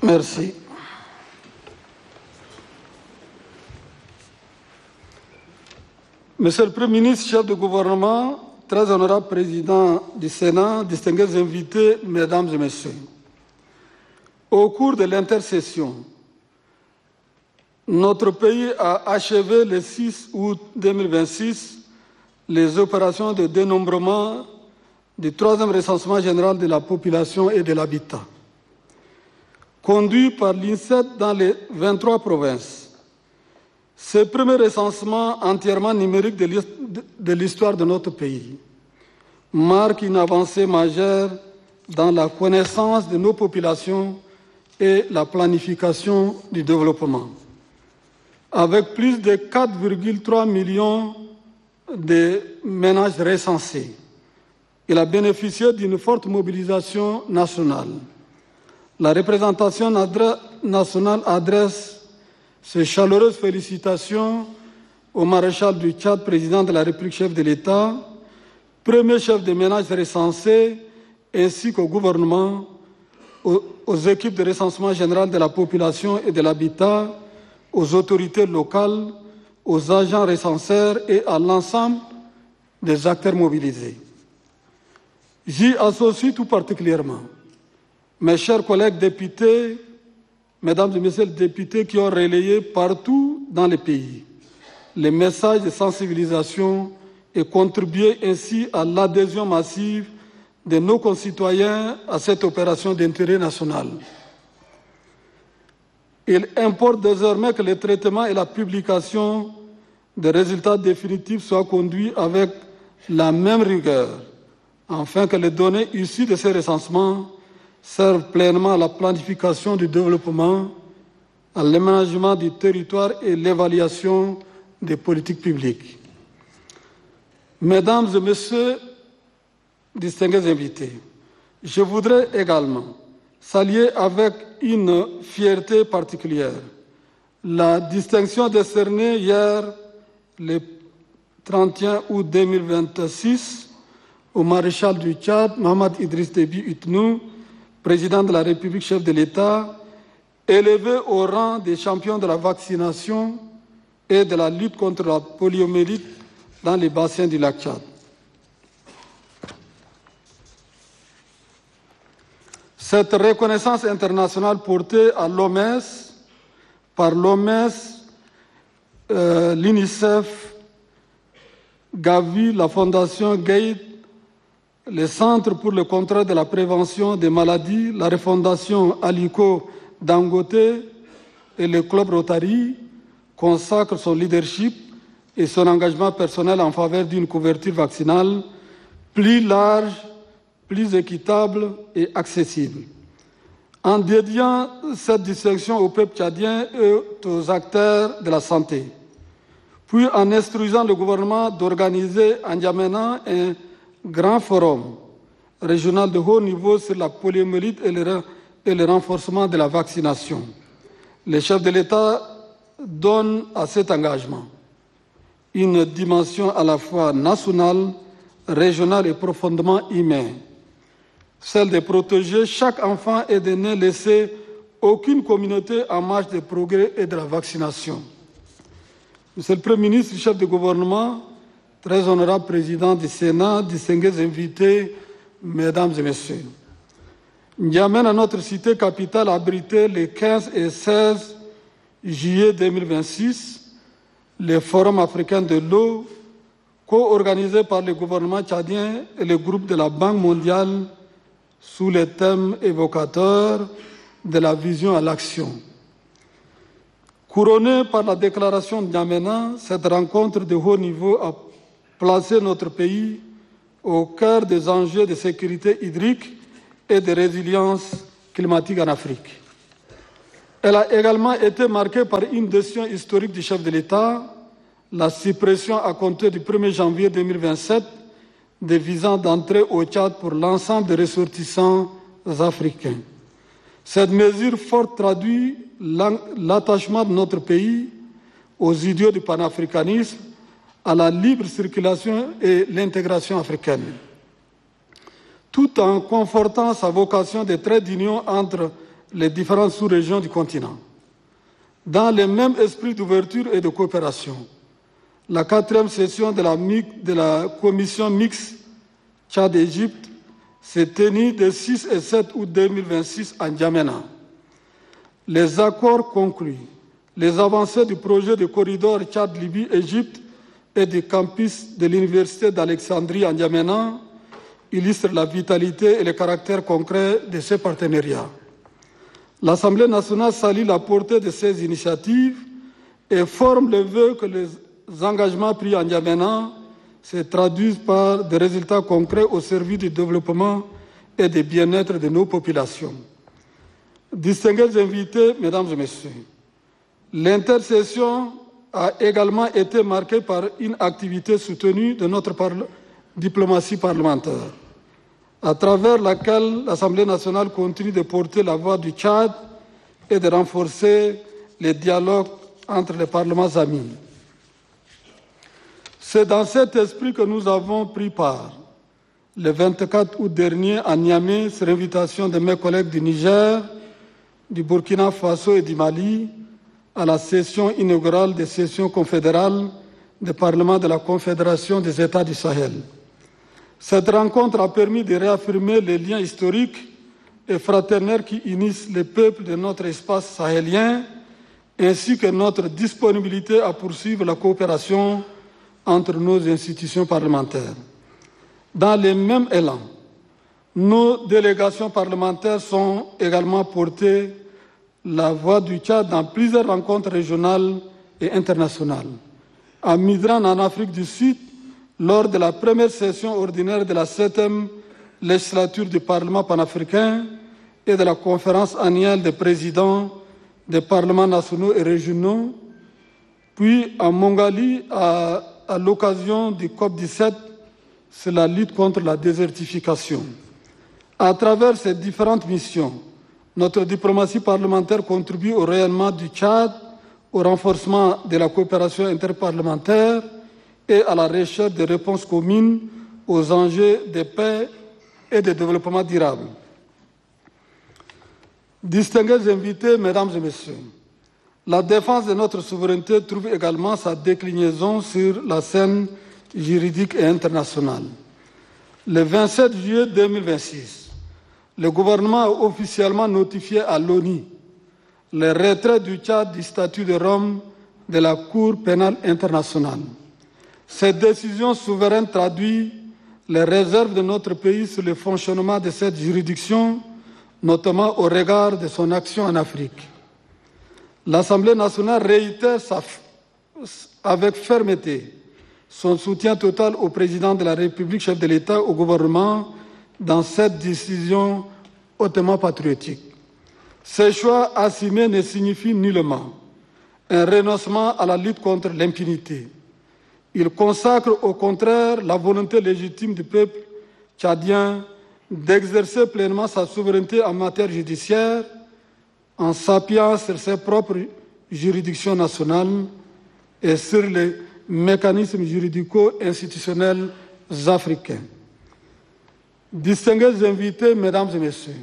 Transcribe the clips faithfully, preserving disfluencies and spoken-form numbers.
Merci. Monsieur le Premier ministre, chef de gouvernement, très honorable président du Sénat, distingués invités, mesdames et messieurs, au cours de l'intercession, notre pays a achevé le six août deux mille vingt-six les opérations de dénombrement du troisième recensement général de la population et de l'habitat. Conduit par l'INSEE dans les vingt-trois provinces, ce premier recensement entièrement numérique de l'histoire de notre pays marque une avancée majeure dans la connaissance de nos populations et la planification du développement. Avec plus de quatre virgule trois millions de ménages recensés, il a bénéficié d'une forte mobilisation nationale. La représentation nationale adresse ces chaleureuses félicitations au maréchal du Tchad, président de la République, chef de l'État, premier chef de ménage recensé, ainsi qu'au gouvernement, aux, aux équipes de recensement général de la population et de l'habitat, aux autorités locales, aux agents recenseurs et à l'ensemble des acteurs mobilisés. J'y associe tout particulièrement mes chers collègues députés, mesdames et messieurs les députés qui ont relayé partout dans le pays les messages de sensibilisation et contribué ainsi à l'adhésion massive de nos concitoyens à cette opération d'intérêt national. Il importe désormais que le traitement et la publication des résultats définitifs soient conduits avec la même rigueur, afin que les données issues de ces recensements servent pleinement à la planification du développement, à l'aménagement du territoire et l'évaluation des politiques publiques. Mesdames et messieurs, distingués invités, je voudrais également saluer avec une fierté particulière la distinction décernée hier, le trente et un août deux mille vingt-six, au maréchal du Tchad, Mohamed Idriss Déby Itnou, président de la République, chef de l'État, élevé au rang des champions de la vaccination et de la lutte contre la poliomyélite dans les bassins du lac Tchad. Cette reconnaissance internationale portée à l'O M S, par l'O M S, euh, l'UNICEF, Gavi, la Fondation Gates, le Centre pour le contrôle de la prévention des maladies, la refondation Aliko Dangote et le Club Rotary consacrent son leadership et son engagement personnel en faveur d'une couverture vaccinale plus large, plus équitable et accessible. En dédiant cette distinction au peuple tchadien et aux acteurs de la santé, puis en instruisant le gouvernement d'organiser en N'Djamena un grand forum régional de haut niveau sur la poliomyélite et le, et le renforcement de la vaccination. Les chefs de l'État donnent à cet engagement une dimension à la fois nationale, régionale et profondément humaine, celle de protéger chaque enfant et de ne laisser aucune communauté en marge de progrès et de la vaccination. Monsieur le Premier ministre, chef de gouvernement, très honorable président du Sénat, distingués invités, mesdames et messieurs, N'Djamena, notre cité capitale, a abrité les quinze et seize juillet deux mille vingt-six le Forum africain de l'eau, co-organisé par le gouvernement tchadien et le groupe de la Banque mondiale sous le thème évocateur de la vision à l'action. Couronnée par la déclaration de N'Djamena, cette rencontre de haut niveau a placé notre pays au cœur des enjeux de sécurité hydrique et de résilience climatique en Afrique. Elle a également été marquée par une décision historique du chef de l'État, la suppression à compter du premier janvier deux mille vingt-sept des visas d'entrée au Tchad pour l'ensemble des ressortissants africains. Cette mesure forte traduit l'attachement de notre pays aux idéaux du panafricanisme, à la libre circulation et l'intégration africaine, tout en confortant sa vocation de trait d'union entre les différentes sous-régions du continent. Dans le même esprit d'ouverture et de coopération, la quatrième session de la, de la commission mixte Tchad-Égypte s'est tenue de six et sept août deux mille vingt-six à N'Djamena. Les accords conclus, les avancées du projet de corridor Tchad-Libye-Égypte et du campus de l'Université d'Alexandrie à N'Djamena illustrent la vitalité et le caractère concret de ces partenariats. L'Assemblée nationale salue la portée de ces initiatives et forme le vœu que les engagements pris à N'Djamena se traduisent par des résultats concrets au service du développement et du bien-être de nos populations. Distingués invités, mesdames et messieurs, l'intercession a également été marquée par une activité soutenue de notre parle- diplomatie parlementaire, à travers laquelle l'Assemblée nationale continue de porter la voix du Tchad et de renforcer les dialogues entre les parlements amis. C'est dans cet esprit que nous avons pris part, le vingt-quatre août dernier à Niamey, sur invitation de mes collègues du Niger, du Burkina Faso et du Mali, à la session inaugurale des sessions confédérales du Parlement de la Confédération des États du Sahel. Cette rencontre a permis de réaffirmer les liens historiques et fraternels qui unissent les peuples de notre espace sahélien, ainsi que notre disponibilité à poursuivre la coopération entre nos institutions parlementaires. Dans le même élan, nos délégations parlementaires sont également portées la voix du Tchad dans plusieurs rencontres régionales et internationales. À Midran, en Afrique du Sud, lors de la première session ordinaire de la septième législature du Parlement panafricain et de la conférence annuelle des présidents des parlements nationaux et régionaux, puis à Mongali, à, à l'occasion du COP dix-sept, sur la lutte contre la désertification. À travers ces différentes missions, notre diplomatie parlementaire contribue au rayonnement du Tchad, au renforcement de la coopération interparlementaire et à la recherche de réponses communes aux enjeux de paix et de développement durable. Distingués invités, mesdames et messieurs, la défense de notre souveraineté trouve également sa déclinaison sur la scène juridique et internationale. Le vingt-sept juillet deux mille vingt-six, le gouvernement a officiellement notifié à l'ONU le retrait du Tchad du statut de Rome de la Cour pénale internationale. Cette décision souveraine traduit les réserves de notre pays sur le fonctionnement de cette juridiction, notamment au regard de son action en Afrique. L'Assemblée nationale réitère sa, avec fermeté son soutien total au président de la République, chef de l'État, au gouvernement, dans cette décision hautement patriotique. Ces choix assumés ne signifient nullement un renoncement à la lutte contre l'impunité. Ils consacrent au contraire la volonté légitime du peuple tchadien d'exercer pleinement sa souveraineté en matière judiciaire en s'appuyant sur ses propres juridictions nationales et sur les mécanismes juridico-institutionnels africains. Distingués invités, mesdames et messieurs,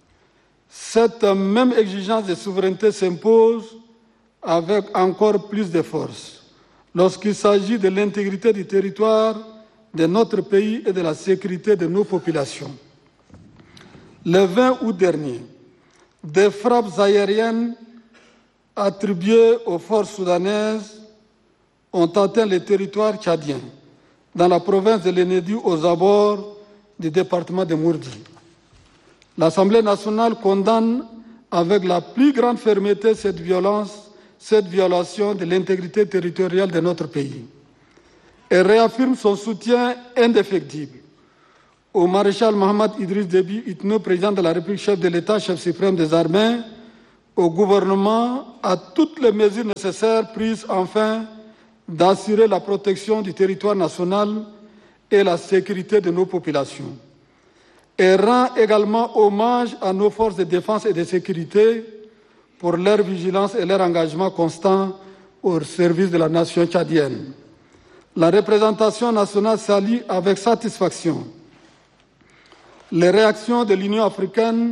cette même exigence de souveraineté s'impose avec encore plus de force lorsqu'il s'agit de l'intégrité du territoire de notre pays et de la sécurité de nos populations. Le vingt août dernier, des frappes aériennes attribuées aux forces soudanaises ont atteint le territoire tchadien, dans la province de l'Enedi, aux abords du département de Mourdi. L'Assemblée nationale condamne avec la plus grande fermeté cette violence, cette violation de l'intégrité territoriale de notre pays. Elle réaffirme son soutien indéfectible au maréchal Mohamed Idriss Déby Itno, président de la République, chef de l'État, chef suprême des armées, au gouvernement, à toutes les mesures nécessaires prises afin d'assurer la protection du territoire national et la sécurité de nos populations. Elle rend également hommage à nos forces de défense et de sécurité pour leur vigilance et leur engagement constant au service de la nation tchadienne. La représentation nationale salue avec satisfaction les réactions de l'Union africaine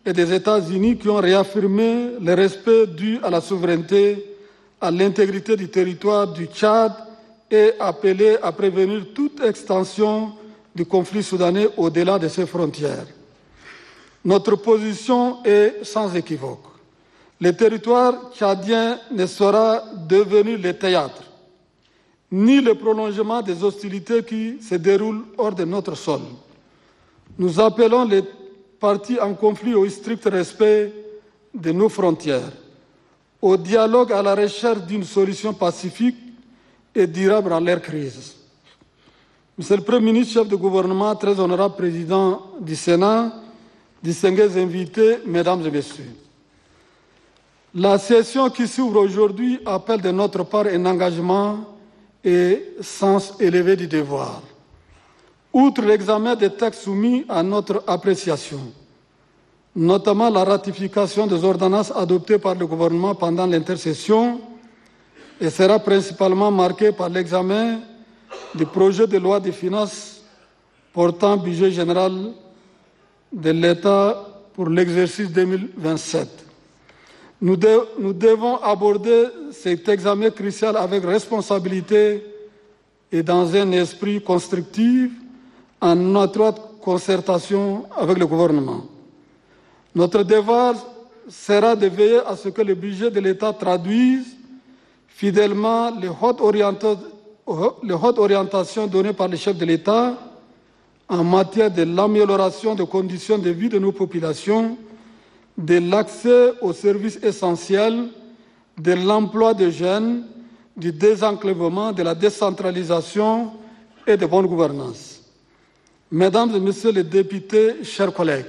et des États-Unis qui ont réaffirmé le respect dû à la souveraineté, à l'intégrité du territoire du Tchad et appelé à prévenir toute extension du conflit soudanais au-delà de ses frontières. Notre position est sans équivoque. Le territoire tchadien ne saura devenir le théâtre, ni le prolongement des hostilités qui se déroulent hors de notre sol. Nous appelons les parties en conflit au strict respect de nos frontières, au dialogue à la recherche d'une solution pacifique et durable à leur crise. Monsieur le Premier ministre, chef de gouvernement, très honorable président du Sénat, distingués invités, mesdames et messieurs, la session qui s'ouvre aujourd'hui appelle de notre part un engagement et sens élevé du devoir. Outre l'examen des textes soumis à notre appréciation, notamment la ratification des ordonnances adoptées par le gouvernement pendant l'intercession, et sera principalement marquée par l'examen du projet de loi de finances portant budget général de l'État pour l'exercice deux mille vingt-sept. Nous, de, nous devons aborder cet examen crucial avec responsabilité et dans un esprit constructif, en étroite concertation avec le gouvernement. Notre devoir sera de veiller à ce que le budget de l'État traduise fidèlement les hautes, orienta- les hautes orientations données par le chef de l'État en matière de l'amélioration des conditions de vie de nos populations, de l'accès aux services essentiels, de l'emploi des jeunes, du désenclavement, de la décentralisation et de bonne gouvernance. Mesdames et Messieurs les députés, chers collègues,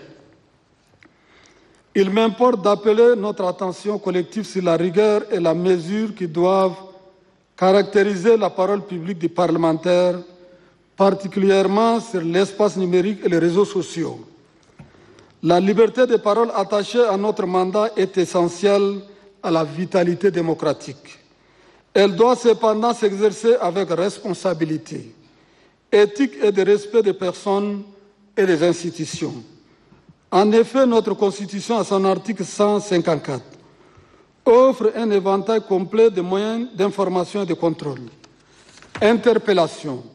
il m'importe d'appeler notre attention collective sur la rigueur et la mesure qui doivent caractériser la parole publique des parlementaires, particulièrement sur l'espace numérique et les réseaux sociaux. La liberté de parole attachée à notre mandat est essentielle à la vitalité démocratique. Elle doit cependant s'exercer avec responsabilité, éthique et de respect des personnes et des institutions. En effet, notre Constitution, à son article cent cinquante-quatre, offre un éventail complet de moyens d'information et de contrôle. Interpellations,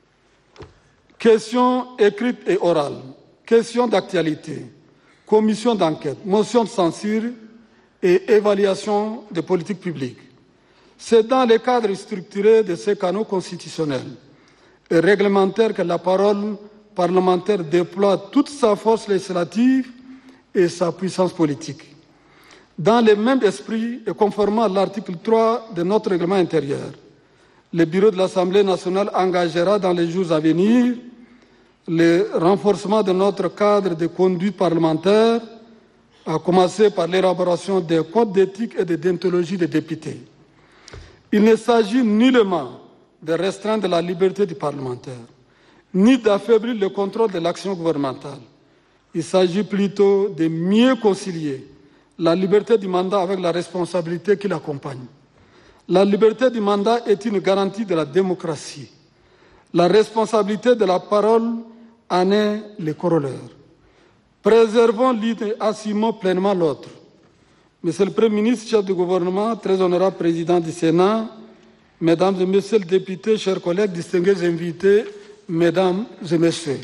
questions écrites et orales, questions d'actualité, commission d'enquête, motion de censure et évaluation des politiques publiques. C'est dans le cadre structuré de ces canaux constitutionnels et réglementaires que la parole parlementaire déploie toute sa force législative et sa puissance politique. Dans le même esprit et conformément à l'article trois de notre règlement intérieur, le bureau de l'Assemblée nationale engagera dans les jours à venir le renforcement de notre cadre de conduite parlementaire, à commencer par l'élaboration des codes d'éthique et de déontologie des députés. Il ne s'agit nullement de restreindre la liberté du parlementaire, ni d'affaiblir le contrôle de l'action gouvernementale. Il s'agit plutôt de mieux concilier la liberté du mandat avec la responsabilité qui l'accompagne. La liberté du mandat est une garantie de la démocratie. La responsabilité de la parole en est le corollaire. Préservons l'une et assumons pleinement l'autre. Monsieur le Premier ministre, chef du gouvernement, très honorable président du Sénat, mesdames et messieurs les députés, chers collègues, distingués invités, mesdames et messieurs.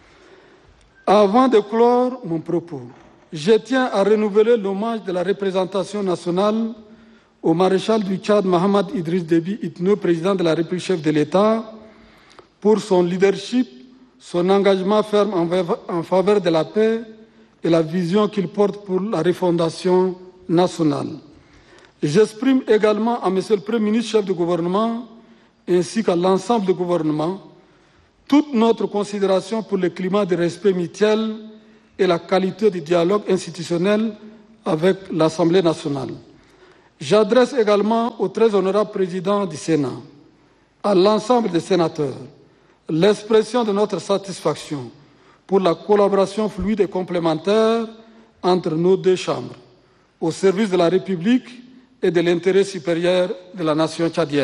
Avant de clore mon propos, je tiens à renouveler l'hommage de la représentation nationale au maréchal du Tchad, Mohamed Idriss Déby Itno, président de la République, chef de l'État, pour son leadership, son engagement ferme en faveur de la paix et la vision qu'il porte pour la refondation nationale. J'exprime également à Monsieur le Premier ministre, chef du gouvernement, ainsi qu'à l'ensemble du gouvernement, toute notre considération pour le climat de respect mutuel et la qualité du dialogue institutionnel avec l'Assemblée nationale. J'adresse également au très honorable président du Sénat, à l'ensemble des sénateurs, l'expression de notre satisfaction pour la collaboration fluide et complémentaire entre nos deux chambres, au service de la République et de l'intérêt supérieur de la nation tchadienne.